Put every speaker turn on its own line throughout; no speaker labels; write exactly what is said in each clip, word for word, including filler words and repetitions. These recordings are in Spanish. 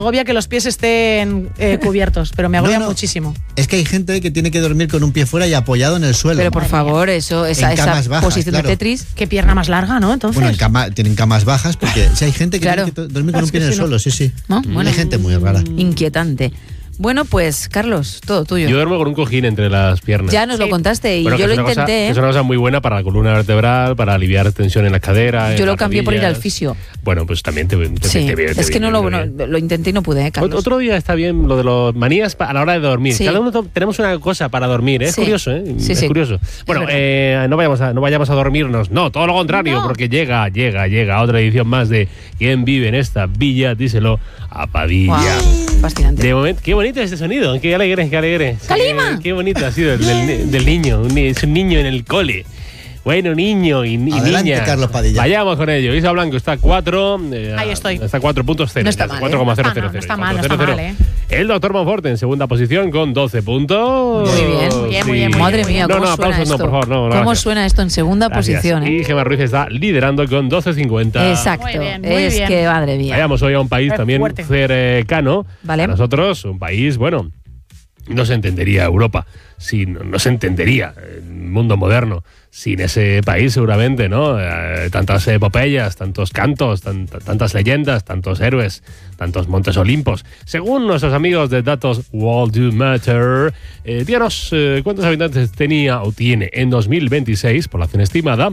agobia que los pies estén eh, cubiertos, pero me agobia
no, no.
muchísimo.
Es que hay gente que tiene que dormir con un pie fuera y apoyado en el suelo.
Pero por favor, eso, esa, esa
bajas,
posición
claro.
de Tetris.
Qué pierna más larga, ¿no? Entonces.
Bueno, en cama, tienen camas bajas porque si hay gente que
Claro.
tiene que dormir con
Es
un pie
que
en el
si no-
suelo, sí, sí.
¿No? Bueno,
hay gente muy rara.
Inquietante. Bueno, pues, Carlos, todo tuyo.
Yo duermo con un cojín entre las piernas.
Ya nos lo
Sí.
contaste y
Bueno,
yo
que
lo
es una cosa-
intenté.
que
¿eh?
es una cosa muy buena para la columna vertebral, para aliviar tensión en la cadera.
Yo
en
lo
las
cambié por ir al
rodillas.
fisio.
Bueno, pues también te, te,
Sí,
te viene- te
es que
viene
no lo,
bien.
no, lo intenté y no pude, ¿eh, Carlos?
Ot- Otro día está bien lo de los manías pa- a la hora de dormir.
Sí.
Cada uno to- tenemos una cosa para dormir, ¿eh? Es
Sí.
curioso, ¿eh?
Sí,
es
sí.
curioso. Bueno,
verdad.
eh, no, vayamos a, no vayamos a dormirnos. No, todo lo contrario,
No.
porque llega, llega, llega otra edición más de ¿Quién vive en esta villa? Díselo a Padilla.
Guau, fascinante.
De momento, qué bonito este sonido, qué alegre, qué alegre. Sí,
¡Calima!
Qué bonito ha sido el del, del niño, un ni- es un niño en el cole. Bueno, niño y, y
Adelante,
niña.
Carlos Padilla.
Vayamos con ello. Isa Blanco está a cuatro. eh,
Ahí estoy.
Está a cuatro puntos cero.
No está mal, ¿eh?
cuatro coma cero cero
No
cero.
está mal, no
cuatro
está
cero
mal,
cero. El doctor Monforte en segunda posición con doce puntos.
Muy bien,
muy bien, muy bien, muy
Madre
bien.
mía,
No,
¿cómo
no,
suena
aplausos
esto?
no, por favor. No, no,
¿Cómo
gracias.
suena esto en segunda
Gracias.
posición? ¿eh?
Y Gemma Ruiz está liderando con doce cincuenta.
Exacto.
Muy bien, muy
es
bien.
que, madre mía.
Vayamos hoy a un país
Es
también
fuerte.
cercano.
Vale.
A nosotros, un país, bueno, no se entendería Europa, sin, no se entendería el mundo moderno sin ese país seguramente, ¿no? Eh, tantas epopeyas, tantos cantos, tan- tantas leyendas, tantos héroes, tantos montes olimpos. Según nuestros amigos de datos World Do Matter, eh, díganos eh, cuántos habitantes tenía o tiene en dos mil veintiséis, población estimada,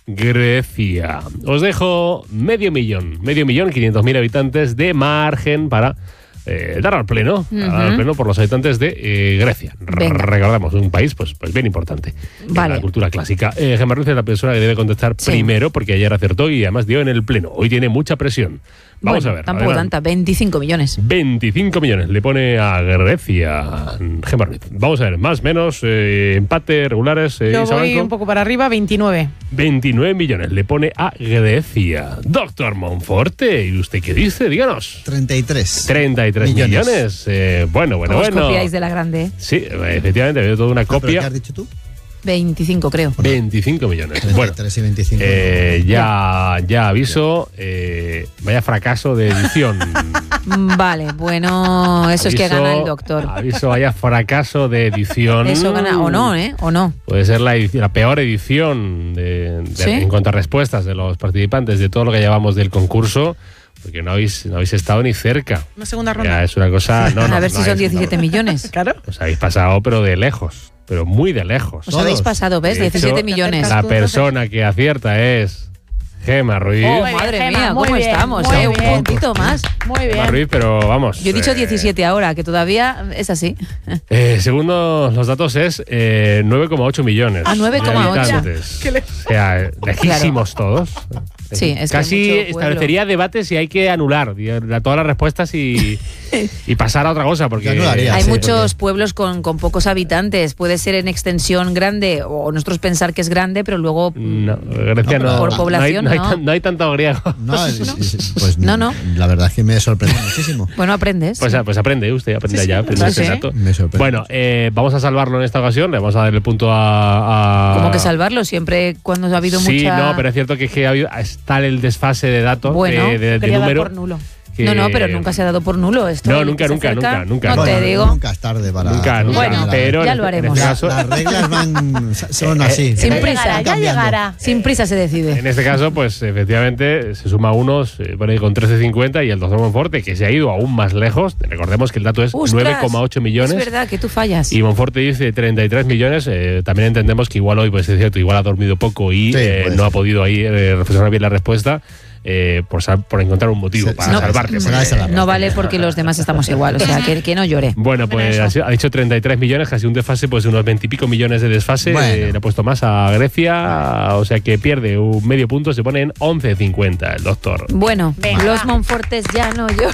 Grecia. Os dejo medio millón, medio millón, quinientos mil habitantes de margen para eh, dar al pleno,
Ujú.
dar al pleno por los habitantes de eh, Grecia. R-
Venga.
Recordamos, un país pues, pues bien importante
Vale.
en la cultura clásica. Eh, Gemma Ruiz es la persona que debe contestar
Sí.
primero porque ayer acertó y además dio en el pleno. Hoy tiene mucha presión. Vamos
Bueno,
a ver.
Tampoco
adelante.
tanta, veinticinco millones.
veinticinco millones le pone a Grecia Gemma Ruiz. Vamos a ver, más, menos, eh, empate, regulares. Eh,
Yo
Isa
voy
Blanco.
un poco para arriba, veintinueve.
veintinueve millones le pone a Grecia. Doctor Monforte, ¿y usted qué dice? Díganos.
treinta y tres.
treinta y tres
Millones.
millones. Eh, bueno, bueno,
¿Cómo os
bueno.
copiáis de la grande? ¿eh?
Sí, efectivamente, veo toda una
¿Pero qué
copia.
has dicho tú?
veinticinco, creo.
veinticinco millones. Bueno,
treinta y tres y veinticinco.
eh, ya, ya aviso. eh, vaya fracaso de edición.
Mm, Vale, bueno, eso es que
Aviso-
gana el doctor.
Aviso, vaya fracaso de edición.
Eso gana, o no, ¿eh? O no.
Puede ser la, edici- la peor edición de, de-
¿Sí?
en cuanto a respuestas de los participantes de todo lo que llevamos del concurso, porque no habéis, no habéis estado ni cerca.
Una segunda
Ya,
ronda.
es una cosa. No, no,
A ver
no
si son
habéis-
diecisiete millones.
Claro.
Os habéis pasado, pero de lejos. Pero muy de lejos.
Os habéis pasado, ¿ves?
De hecho,
diecisiete millones.
La
tú,
persona que acierta es Gemma Ruiz.
Oh,
Muy bien,
madre
Gemma,
mía,
muy
¿cómo
bien,
estamos?
muy
eh? Un
bien.
puntito más.
Muy
Gemma
bien.
Ruiz, pero vamos.
Yo he dicho
eh,
diecisiete ahora, que todavía es así.
eh, según los datos es eh, nueve coma ocho millones.
Ah, nueve
de
coma ocho.
habitantes.
¿Qué le-
O sea, lejísimos todos.
Sí, es que
Casi
mucho pueblo.
establecería debate si hay que anular la- todas las respuestas y, y pasar a otra cosa. Porque
Yo anularía.
Hay
sí,
muchos
porque-
pueblos con, con pocos habitantes. Puede ser en extensión grande, o nosotros pensar que es grande, pero luego.
No, Grecia
No,
no.
por
no
población,
hay, no, hay
no.
tan- no hay tanto griego.
No, es- es- es- pues
No, no.
La verdad es que me sorprende muchísimo.
Bueno, aprendes.
Pues, pues aprende usted, aprende
Sí, sí,
ya, aprende
sí,
ese
sí.
dato.
Me sorprende.
Bueno, eh, vamos a salvarlo en esta ocasión. Le vamos a dar el punto a. a
¿Cómo que salvarlo? Siempre cuando ha habido
Sí,
mucha.
no, pero es cierto que, es que ha habido, está el desfase de datos,
Bueno,
de, de- de
Quería dar
número.
por nulo.
que-
No, no, pero nunca se ha dado por nulo esto.
No,
el
nunca,
que se
nunca,
acerca,
nunca, nunca.
No
Bueno,
te digo.
Nunca es tarde para.
Nunca, nunca.
Bueno,
pero
ya
en-
lo
en
haremos.
este
La-
caso-
las reglas van. Son así.
Sin
Ya
prisa.
llegará,
Van
ya
cambiando.
llegará.
Sin prisa se decide.
En este caso, pues efectivamente se suma unos eh, por ahí con trece cincuenta y el doctor Monforte, que se ha ido aún más lejos. Recordemos que el dato es
¡Ostras!
nueve coma ocho millones.
Es verdad que tú fallas.
Y Monforte dice treinta y tres millones. Eh, también entendemos que igual hoy, pues es cierto, igual ha dormido poco y
Sí,
eh,
puede
no
ser.
ha podido ahí eh, reflexionar bien la respuesta eh, por, sal- por encontrar un motivo
Se-
para
no,
salvarte.
será esa la
No vale porque los demás estamos igual. O sea, que, que no llore.
Bueno, pues
eso.
ha, ha dicho treinta y tres millones, casi un desfase, pues unos veinte y pico millones de desfase.
Bueno.
Eh, le ha puesto más a Grecia, o sea que pierde un medio punto, se pone en once cincuenta el doctor.
Bueno,
Venga,
los
va.
Monfortes ya no lloran.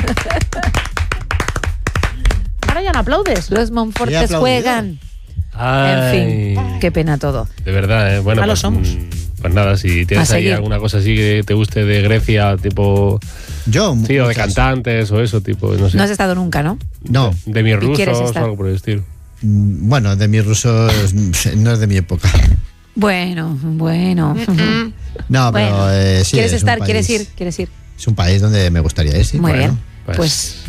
Ahora ya no aplaudes.
Los
Sí,
Monfortes
aplaudido.
juegan. En fin, qué pena todo.
De verdad, ¿eh? Bueno,
Malos
pues,
somos.
mm, pues nada, si
A
tienes ahí
seguir.
alguna cosa así que te guste de Grecia, tipo,
Yo.
sí, o de
muchas.
cantantes o eso, tipo, no sé.
No has estado nunca, ¿no?
No.
De mis
¿Y quieres
rusos o
estar?
algo por el estilo.
Mm, Bueno, de mis rusos no es de mi época.
Bueno, bueno.
No,
Bueno.
pero eh, sí.
¿Quieres
es un
estar?
país-
¿Quieres ir? ¿Quieres ir?
Es un país donde me gustaría ir, sí.
Muy
bueno.
bien. Pues